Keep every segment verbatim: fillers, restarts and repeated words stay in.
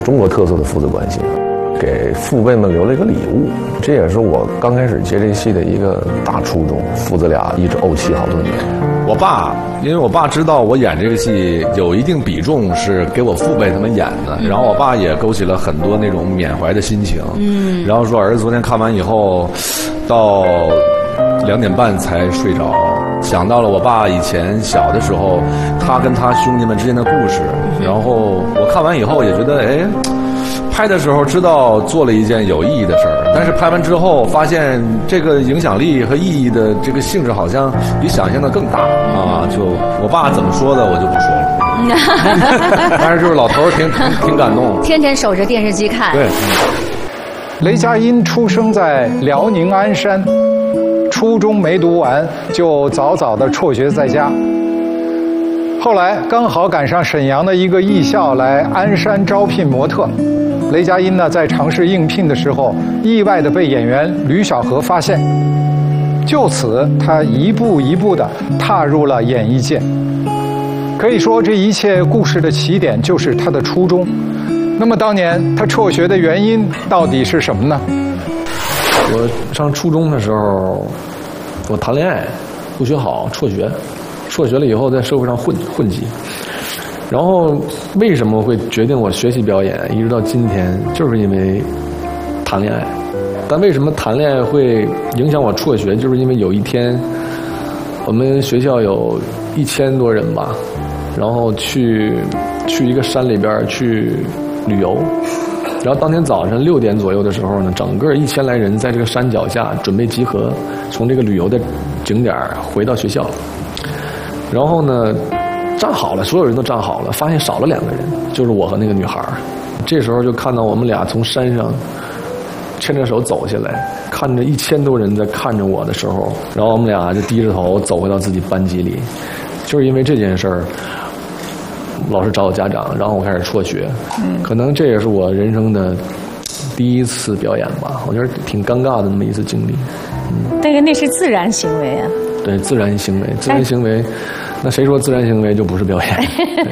中国特色的父子关系，给父辈们留了一个礼物，这也是我刚开始接这戏的一个大初衷。父子俩一直怄气好多年。 我爸，因为我爸知道我演这个戏有一定比重是给我父辈他们演的，然后我爸也勾起了很多那种缅怀的心情。嗯，然后说儿子昨天看完以后，到两点半才睡着，想到了我爸以前小的时候，他跟他兄弟们之间的故事。然后我看完以后也觉得，哎，拍的时候知道做了一件有意义的事儿，但是拍完之后发现这个影响力和意义的这个性质好像比想象的更大啊！就我爸怎么说的我就不说了，但是就是老头儿挺挺挺感动， 天天守着电视机看。 对。 雷佳音出生在辽宁鞍山，初中没读完就早早的辍学在家。后来刚好赶上沈阳的一个艺校来鞍山招聘模特，雷佳音呢在尝试应聘的时候，意外的被演员吕小河发现，就此他一步一步的踏入了演艺界。可以说这一切故事的起点就是他的初中。那么当年他辍学的原因到底是什么呢？ 我上初中的时候，我谈恋爱，不学好，辍学。辍学了以后，在社会上混混迹。然后为什么会决定我学习表演，一直到今天，就是因为谈恋爱。但为什么谈恋爱会影响我辍学？就是因为有一天，我们学校有一千多人吧，然后去去一个山里边去旅游。然后当天早上六点左右的时候呢，整个一千来人在这个山脚下准备集合，从这个旅游的景点回到学校。然后呢，站好了，所有人都站好了，发现少了两个人，就是我和那个女孩。这时候就看到我们俩从山上牵着手走下来，看着一千多人在看着我的时候，然后我们俩就低着头走回到自己班级里。就是因为这件事儿，老师找我家长，然后我开始辍学。嗯，可能这也是我人生的第一次表演吧，我觉得挺尴尬的那么一次经历。 嗯，那个那是自然行为啊。对， 自然行为，自然行为，那谁说自然行为就不是表演？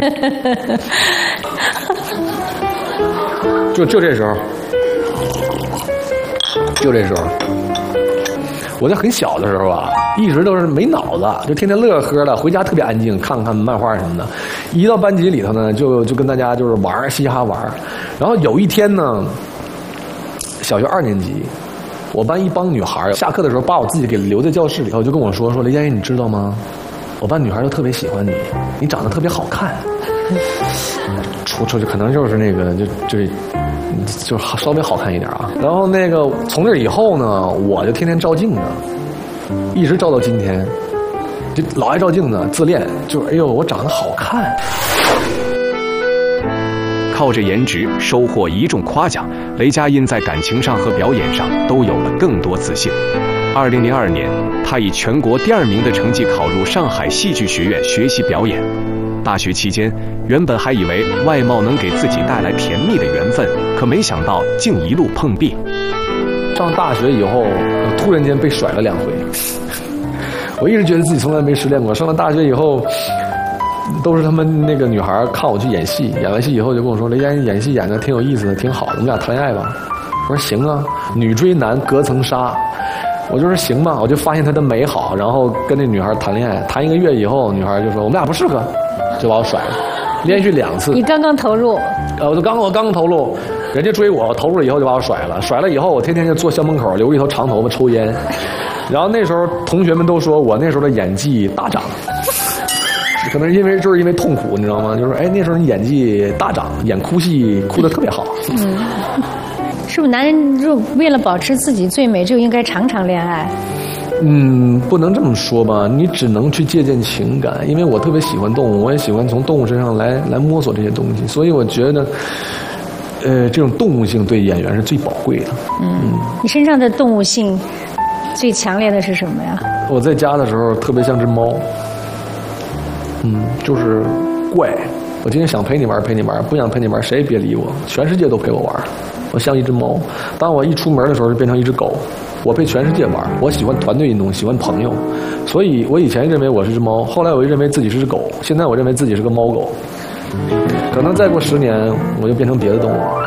就就这时候，就这时候，我在很小的时候啊，一直都是没脑子，就天天乐呵呵的，回家特别安静，看看漫画什么的。一到班级里头呢，就就跟大家就是玩嘻哈玩。然后有一天呢，小学二年级。我班一帮女孩下课的时候把我自己给留在教室里头，就跟我说说雷佳音，你知道吗？我班女孩都特别喜欢你，你长得特别好看。出出去可能就是那个就就就稍微好看一点啊。然后那个从那以后呢，我就天天照镜子，一直照到今天，就老爱照镜子，自恋，就是哎呦我长得好看。 靠着颜值收获一众夸奖，雷佳音在感情上和表演上都有了更多自信。二零零二年，他以全国第二名的成绩考入上海戏剧学院学习表演。大学期间，原本还以为外貌能给自己带来甜蜜的缘分，可没想到竟一路碰壁。 上大学以后，突然间被甩了两回。我一直觉得自己从来没失恋过。上了大学以后，都是他们那个女孩看我去演戏，演完戏以后就跟我说：“雷佳音演戏演的挺有意思的，挺好的，我们俩谈恋爱吧。”我说：“行啊，女追男隔层纱。”我就说：“行吧。”我就发现她的美好，然后跟那女孩谈恋爱，谈一个月以后，女孩就说：“我们俩不适合。”就把我甩了，连续两次。 你刚刚投入？ 呃，我就刚我刚刚投入，人家追我，我投入了以后就把我甩了，甩了以后我天天就坐校门口留一头长头发抽烟，然后那时候同学们都说我那时候的演技大涨。可能是因为就是因为痛苦，你知道吗？就是哎，那时候你演技大涨，演哭戏哭得特别好。嗯， 是不是男人就为了保持自己最美，就应该常常恋爱？ 嗯，不能这么说吧，你只能去借鉴情感。因为我特别喜欢动物，我也喜欢从动物身上来来摸索这些东西，所以我觉得，呃，这种动物性对演员是最宝贵的。 嗯，嗯你身上的动物性最强烈的是什么呀？ 我在家的时候特别像只猫。嗯，就是怪，我今天想陪你玩陪你玩，不想陪你玩谁也别理我，全世界都陪我玩。我像一只猫，当我一出门的时候就变成一只狗，我陪全世界玩。我喜欢团队运动，喜欢朋友，所以我以前认为我是只猫，后来我又认为自己是只狗，现在我认为自己是个猫狗。可能再过十年我就变成别的动物了。